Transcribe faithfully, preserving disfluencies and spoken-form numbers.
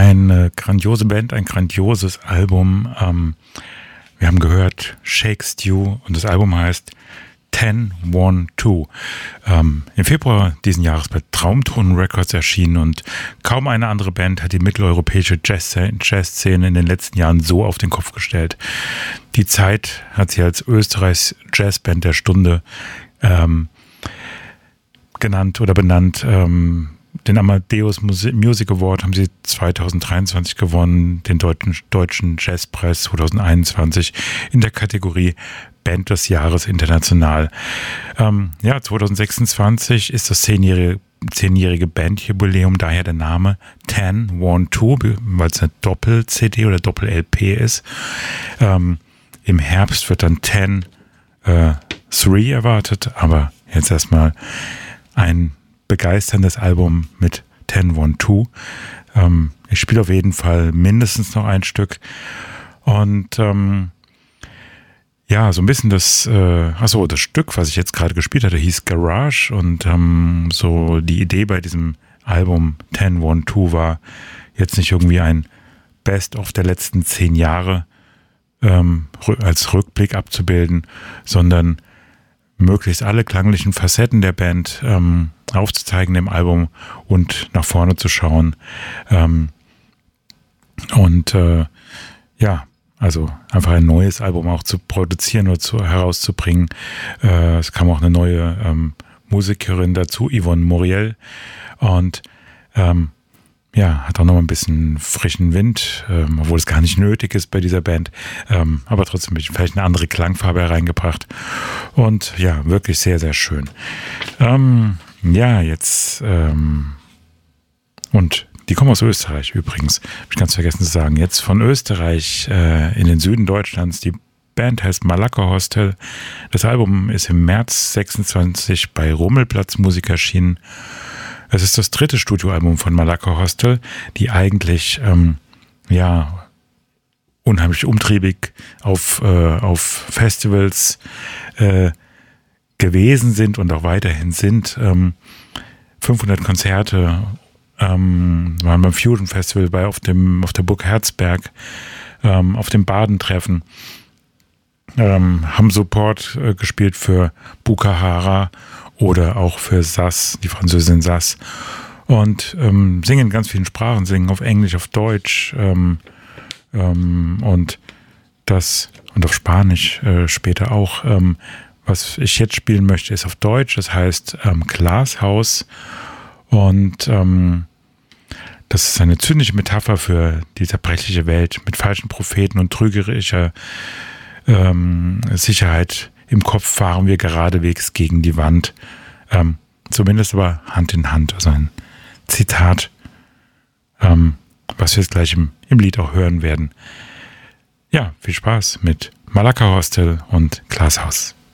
Eine grandiose Band, ein grandioses Album. Ähm, wir haben gehört Shake Stew und das Album heißt zehn eins zwei. Ähm, Im Februar diesen Jahres bei Traumton Records erschienen und kaum eine andere Band hat die mitteleuropäische Jazz-Szene in den letzten Jahren so auf den Kopf gestellt. Die Zeit hat sie als Österreichs Jazzband der Stunde ähm, genannt oder benannt. Ähm, Den Amadeus Music Award haben sie zwanzig dreiundzwanzig gewonnen, den deutschen, deutschen Jazzpreis zwanzig einundzwanzig in der Kategorie Band des Jahres international. Ähm, ja, zwanzig sechsundzwanzig ist das zehnjährige, zehnjährige Bandjubiläum, daher der Name zehn eins zwei, weil es eine Doppel-C D oder Doppel-L P ist. Ähm, Im Herbst wird dann zehn drei erwartet, aber jetzt erstmal ein begeisterndes Album mit zehn eins zwei. Ähm, ich spiele auf jeden Fall mindestens noch ein Stück. Und ähm, ja, so ein bisschen das, äh, achso, das Stück, was ich jetzt gerade gespielt hatte, hieß Garage. Und ähm, so die Idee bei diesem Album zehn eins zwei war, jetzt nicht irgendwie ein Best-of der letzten zehn Jahre ähm, als Rückblick abzubilden, sondern möglichst alle klanglichen Facetten der Band ähm, aufzuzeigen im Album und nach vorne zu schauen. Ähm, und äh, ja, also einfach ein neues Album auch zu produzieren oder zu, herauszubringen. Äh, es kam auch eine neue ähm, Musikerin dazu, Yvonne Moriel. Und ähm, ja, hat auch noch ein bisschen frischen Wind, ähm, obwohl es gar nicht nötig ist bei dieser Band. Ähm, aber trotzdem vielleicht eine andere Klangfarbe hereingebracht. Und ja, wirklich sehr, sehr schön. Ähm, ja, jetzt ähm, und die kommen aus Österreich übrigens. Hab ich ganz vergessen zu sagen. Jetzt von Österreich äh, in den Süden Deutschlands. Die Band heißt Malaka Hostel. Das Album ist im März sechsundzwanzig bei Rummelplatz Musik erschienen. Es ist das dritte Studioalbum von Malaka Hostel, die eigentlich ähm, ja unheimlich umtriebig auf, äh, auf Festivals äh, gewesen sind und auch weiterhin sind. Ähm, fünfhundert Konzerte ähm, waren beim Fusion Festival, bei auf dem auf der Burg Herzberg, ähm, auf dem Badentreffen, ähm, haben Support äh, gespielt für Bukahara oder auch für Sass, die Französin Sass, und ähm, singen in ganz vielen Sprachen, singen auf Englisch, auf Deutsch ähm, ähm, und das und auf Spanisch äh, später auch. Ähm, was ich jetzt spielen möchte, ist auf Deutsch, das heißt ähm, Glashaus, und ähm, das ist eine zynische Metapher für die zerbrechliche Welt mit falschen Propheten und trügerischer ähm, Sicherheit. Im Kopf fahren wir geradewegs gegen die Wand. Ähm, zumindest aber Hand in Hand. Also ein Zitat, ähm, was wir jetzt gleich im, im Lied auch hören werden. Ja, viel Spaß mit Malaka Hostel und Glashaus.